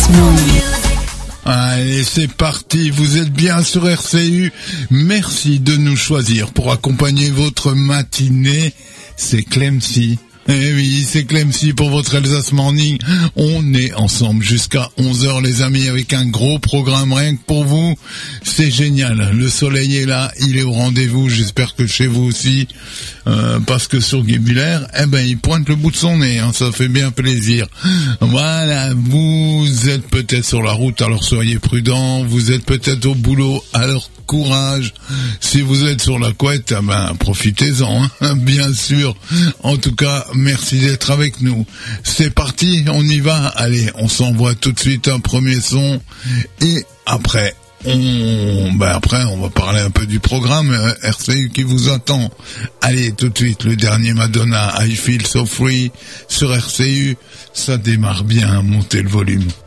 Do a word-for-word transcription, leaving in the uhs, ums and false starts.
Monde. Allez, c'est parti, vous êtes bien sur R C U. Merci de nous choisir pour accompagner votre matinée. C'est Clemcy. Eh oui, c'est Clemcy pour votre Alsace Morning. On est ensemble jusqu'à onze heures les amis, avec un gros programme rien que pour vous. C'est génial, le soleil est là, il est au rendez-vous, j'espère que chez vous aussi. Euh, parce que sur Guy Buller, eh ben, il pointe le bout de son nez, hein, ça fait bien plaisir. Voilà, vous êtes peut-être sur la route, alors soyez prudents. Vous êtes peut-être au boulot, alors courage. Si vous êtes sur la couette, eh ben, profitez-en, hein, bien sûr. En tout cas, merci d'être avec nous. C'est parti, on y va. Allez, on s'envoie tout de suite un premier son et après, on, ben après, on va parler un peu du programme euh, R C U qui vous attend. Allez, tout de suite, le dernier Madonna, I Feel So Free sur R C U. Ça démarre bien, montez le volume.